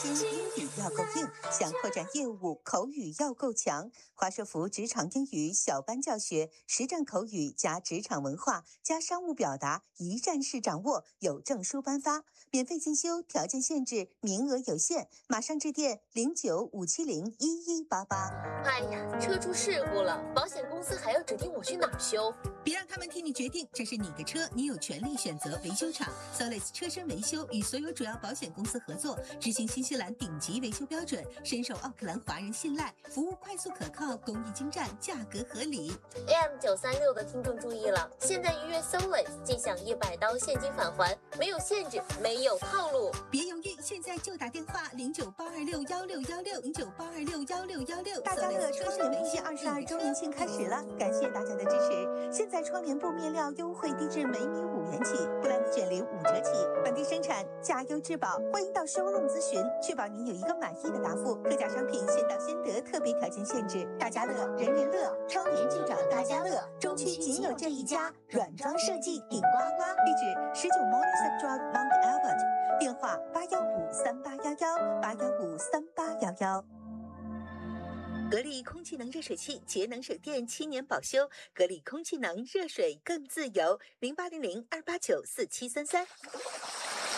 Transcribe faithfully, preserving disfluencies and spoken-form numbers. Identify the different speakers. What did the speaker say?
Speaker 1: 心英语要够硬，想扩展业务，口语要够强。华硕福职场英语小班教学，实战口语加职场文化加商务表达，一站式掌握，有证书颁发，免费进修，条件限制，名额有限，马上致电零九五七零一一八八。
Speaker 2: 哎呀，车出事故了，保险公司还要指定我去哪儿修？
Speaker 3: 别让他们替你决定，这是你的车，你有权利选择维修厂。Solis 车身维修与所有主要保险公司合作，执行新西兰顶级维修标准，深受奥克兰华人信赖，服务快速可靠，工艺精湛，价格合理。
Speaker 2: A M 九三六的听众注意了，现在预约 Solis 即享一百刀现金返还，没有限制，没有套路。
Speaker 3: 别犹豫，现在就打电话零九八二六幺六幺六零九八二六幺六幺六。
Speaker 1: 大家乐车身维修二十二周年庆开始了，感谢大家的支持。现在窗帘布面料优惠低至每米五元起，布兰的卷帘五折起，本地生产，价优质保。欢迎到showroom咨询，确保您有一个满意的答复。特价商品先到先得，特别条件限制。大家乐，人人乐，窗帘就找大家乐，中区仅有这一家，软装设计顶呱呱。地址十九 Morningside Drive Mount Albert， 电话八幺五三八幺幺八幺五三八幺幺。格力空气能热水器，节能省电，七年保修。格力空气能，热水更自由。零八零零二八九四七三三。